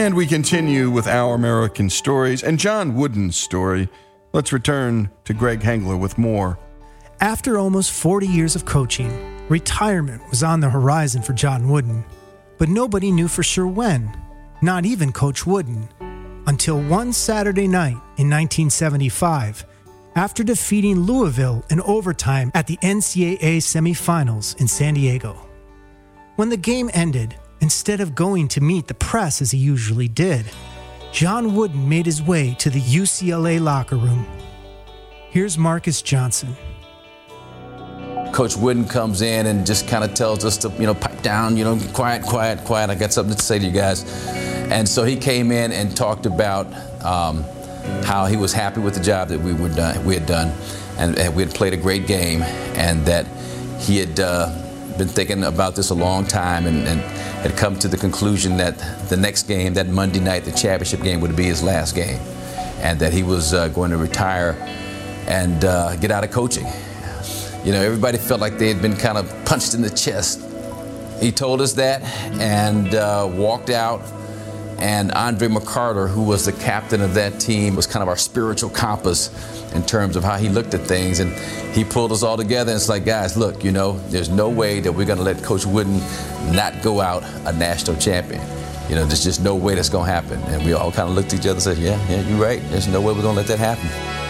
And we continue with Our American Stories and John Wooden's story. Let's return to Greg Hengler with more. After almost 40 years of coaching, retirement was on the horizon for John Wooden. But nobody knew for sure when, not even Coach Wooden, until one Saturday night in 1975, after defeating Louisville in overtime at the NCAA semifinals in San Diego. When the game ended, instead of going to meet the press as he usually did, John Wooden made his way to the UCLA locker room. Here's Marcus Johnson. Coach Wooden comes in and just kind of tells us to, pipe down, quiet, quiet, quiet. I got something to say to you guys. And so he came in and talked about how he was happy with the job that we had done, and we had played a great game, and that he had been thinking about this a long time and had come to the conclusion that the next game, that Monday night, the championship game, would be his last game, and that he was going to retire and get out of coaching. Everybody felt like they had been kind of punched in the chest. He told us that and walked out. And Andre McCarter, who was the captain of that team, was kind of our spiritual compass in terms of how he looked at things. And he pulled us all together and it's like, guys, look, there's no way that we're going to let Coach Wooden not go out a national champion. There's just no way that's going to happen. And we all kind of looked at each other and said, yeah, you're right. There's no way we're going to let that happen.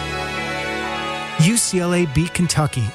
UCLA beat Kentucky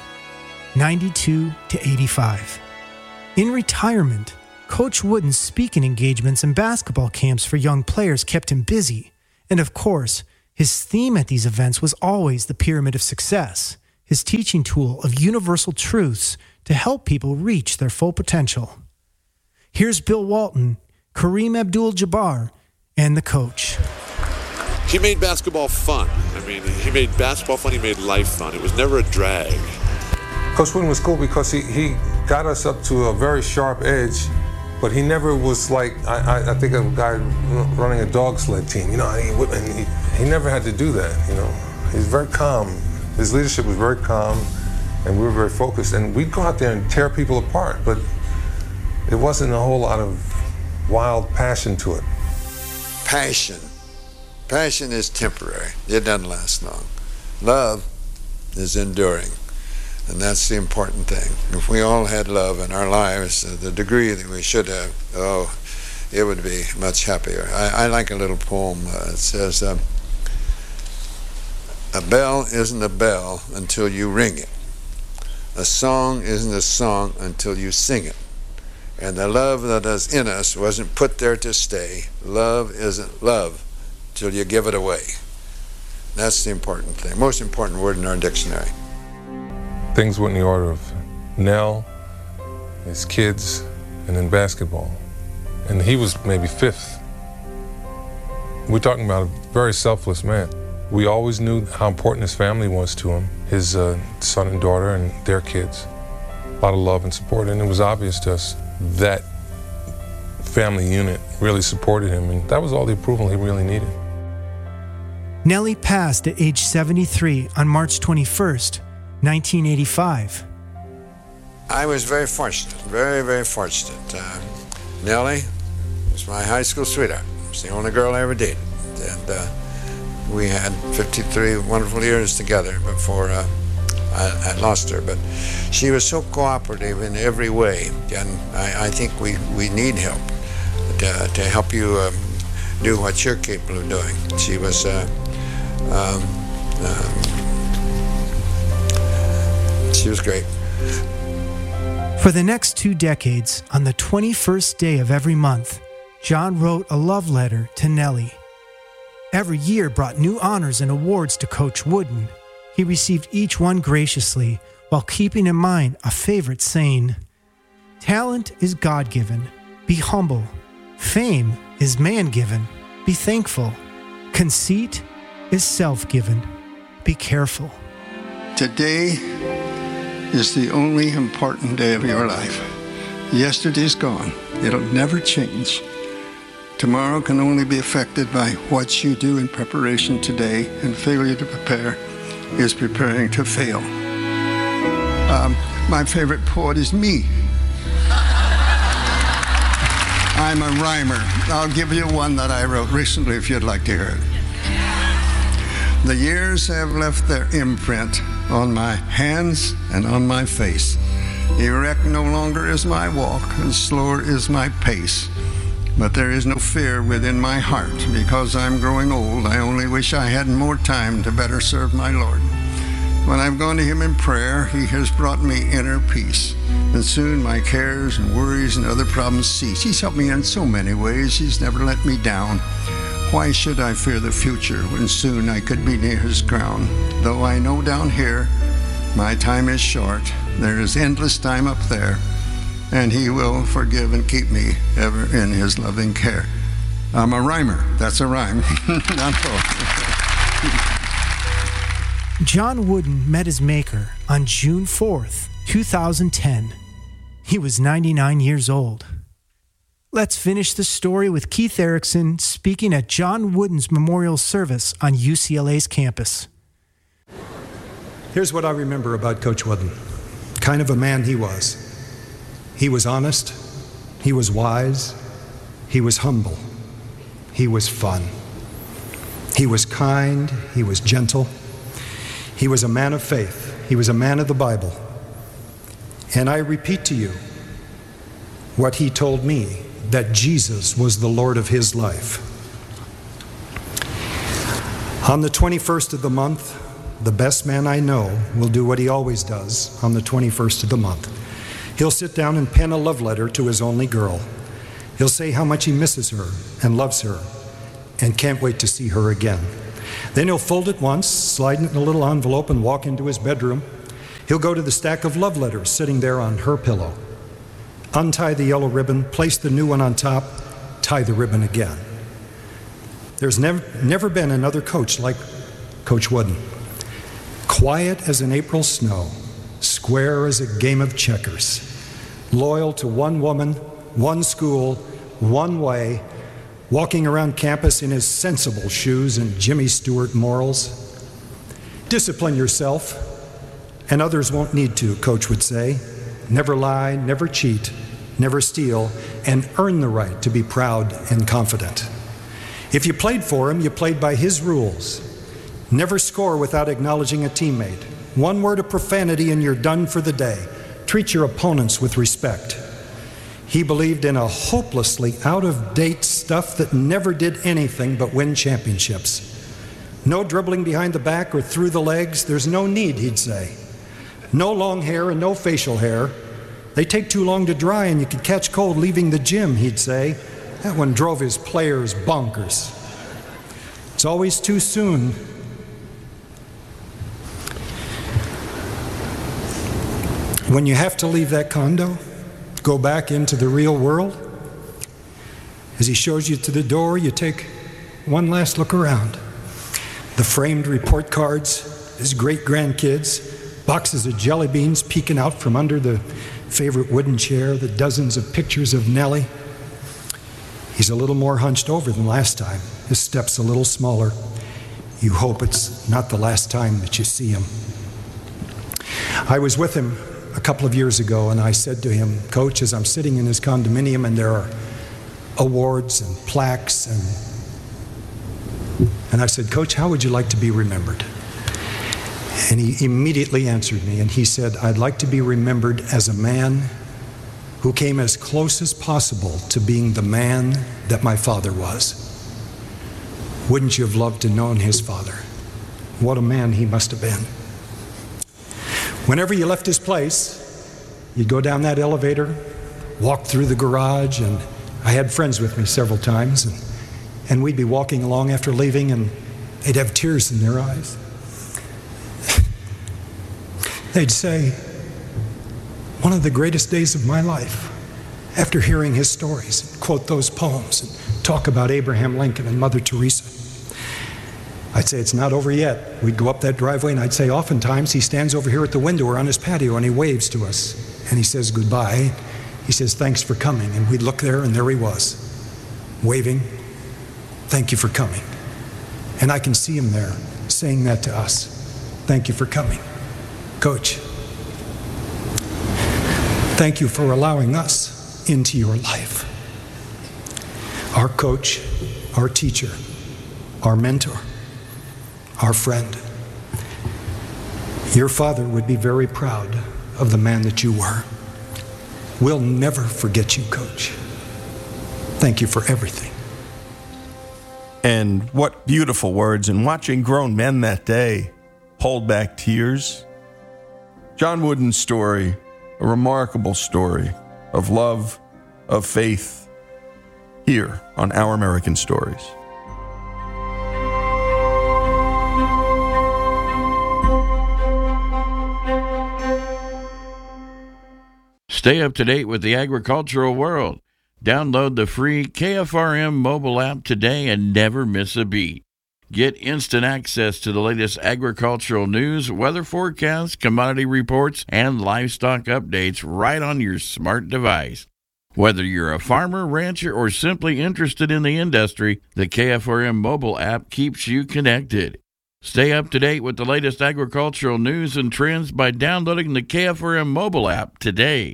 92-85. In retirement, Coach Wooden's speaking engagements and basketball camps for young players kept him busy. And of course, his theme at these events was always the Pyramid of Success, his teaching tool of universal truths to help people reach their full potential. Here's Bill Walton, Kareem Abdul-Jabbar, and the coach. He made basketball fun. He made basketball fun, he made life fun. It was never a drag. Coach Wooden was cool because he got us up to a very sharp edge, but he never was like, I think of a guy running a dog sled team, he never had to do that, He's very calm. His leadership was very calm, and we were very focused. And we'd go out there and tear people apart, but it wasn't a whole lot of wild passion to it. Passion is temporary. It doesn't last long. Love is enduring. And that's the important thing. If we all had love in our lives, the degree that we should have, it would be much happier. I like a little poem. It says, a bell isn't a bell until you ring it. A song isn't a song until you sing it. And the love that is in us wasn't put there to stay. Love isn't love till you give it away. That's the important thing, most important word in our dictionary. Things went in the order of Nell, his kids, and then basketball. And he was maybe fifth. We're talking about a very selfless man. We always knew how important his family was to him, his son and daughter and their kids. A lot of love and support, and it was obvious to us that family unit really supported him, and that was all the approval he really needed. Nellie passed at age 73 on March 21st, 1985. I was very fortunate, very, very fortunate. Nellie was my high school sweetheart. She was the only girl I ever dated. And we had 53 wonderful years together before I lost her. But she was so cooperative in every way. And I think we need help to help you do what you're capable of doing. She was great. For the next 2 decades, on the 21st day of every month, John wrote a love letter to Nellie. Every year brought new honors and awards to Coach Wooden. He received each one graciously while keeping in mind a favorite saying, "Talent is God-given. Be humble. Fame is man-given. Be thankful. Conceit is self-given. Be careful." Today is the only important day of your life. Yesterday's gone. It'll never change. Tomorrow can only be affected by what you do in preparation today, and failure to prepare is preparing to fail. My favorite poet is me. I'm a rhymer. I'll give you one that I wrote recently if you'd like to hear it. The years have left their imprint on my hands and on my face. Erect no longer is my walk, and slower is my pace. But there is no fear within my heart, because I'm growing old. I only wish I had more time to better serve my Lord. When I've gone to him in prayer, he has brought me inner peace. And soon my cares and worries and other problems cease. He's helped me in so many ways. He's never let me down. Why should I fear the future when soon I could be near his crown? Though I know down here my time is short, there is endless time up there, and he will forgive and keep me ever in his loving care. I'm a rhymer. That's a rhyme. John Wooden met his maker on June 4th, 2010. He was 99 years old. Let's finish the story with Keith Erickson speaking at John Wooden's memorial service on UCLA's campus. Here's what I remember about Coach Wooden. Kind of a man he was. He was honest. He was wise. He was humble. He was fun. He was kind. He was gentle. He was a man of faith. He was a man of the Bible. And I repeat to you what he told me, that Jesus was the Lord of his life. On the 21st of the month, the best man I know will do what he always does on the 21st of the month. He'll sit down and pen a love letter to his only girl. He'll say how much he misses her and loves her and can't wait to see her again. Then he'll fold it once, slide it in a little envelope, and walk into his bedroom. He'll go to the stack of love letters sitting there on her pillow, untie the yellow ribbon, place the new one on top, tie the ribbon again. There's never been another coach like Coach Wooden. Quiet as an April snow, square as a game of checkers, loyal to one woman, one school, one way, walking around campus in his sensible shoes and Jimmy Stewart morals. Discipline yourself, and others won't need to, Coach would say. Never lie, never cheat, never steal, and earn the right to be proud and confident. If you played for him, you played by his rules. Never score without acknowledging a teammate. One word of profanity and you're done for the day. Treat your opponents with respect. He believed in a hopelessly out-of-date stuff that never did anything but win championships. No dribbling behind the back or through the legs. There's no need, he'd say. No long hair and no facial hair. They take too long to dry and you could catch cold leaving the gym, he'd say. That one drove his players bonkers. It's always too soon. When you have to leave that condo, go back into the real world, as he shows you to the door, you take one last look around. The framed report cards, his great-grandkids, boxes of jelly beans peeking out from under the favorite wooden chair, the dozens of pictures of Nellie. He's a little more hunched over than last time. His step's a little smaller. You hope it's not the last time that you see him. I was with him a couple of years ago, and I said to him, Coach, as I'm sitting in his condominium and there are awards and plaques, and I said, Coach, how would you like to be remembered? And he immediately answered me, and he said, I'd like to be remembered as a man who came as close as possible to being the man that my father was. Wouldn't you have loved to known his father? What a man he must have been. Whenever you left his place, you'd go down that elevator, walk through the garage, and I had friends with me several times, and we'd be walking along after leaving, and they'd have tears in their eyes. They'd say, one of the greatest days of my life, after hearing his stories, and quote those poems, and talk about Abraham Lincoln and Mother Teresa. I'd say, it's not over yet. We'd go up that driveway, and I'd say, oftentimes he stands over here at the window or on his patio, and he waves to us, and he says goodbye. He says, thanks for coming. And we'd look there, and there he was, waving, thank you for coming. And I can see him there saying that to us. Thank you for coming. Coach, thank you for allowing us into your life. our coach, our teacher, our mentor, our friend. Your father would be very proud of the man that you were. We'll never forget you, Coach. Thank you for everything. And what beautiful words. And watching grown men that day hold back tears. John Wooden's story, a remarkable story of love, of faith, here on Our American Stories. Stay up to date with the agricultural world. Download the free KFRM mobile app today and never miss a beat. Get instant access to the latest agricultural news, weather forecasts, commodity reports, and livestock updates right on your smart device. Whether you're a farmer, rancher, or simply interested in the industry, the KFRM mobile app keeps you connected. Stay up to date with the latest agricultural news and trends by downloading the KFRM mobile app today.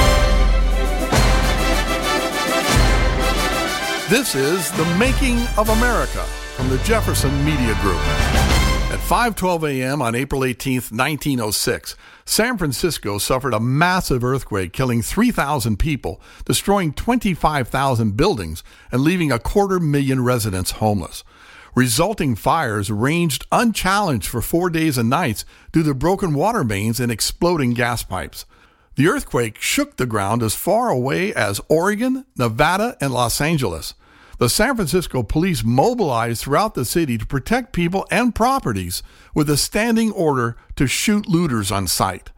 This is The Making of America from the Jefferson Media Group. At 5:12 a.m. on April 18, 1906, San Francisco suffered a massive earthquake, killing 3,000 people, destroying 25,000 buildings, and leaving 250,000 residents homeless. Resulting fires raged unchallenged for 4 days and nights due to broken water mains and exploding gas pipes. The earthquake shook the ground as far away as Oregon, Nevada, and Los Angeles. The San Francisco police mobilized throughout the city to protect people and properties with a standing order to shoot looters on sight.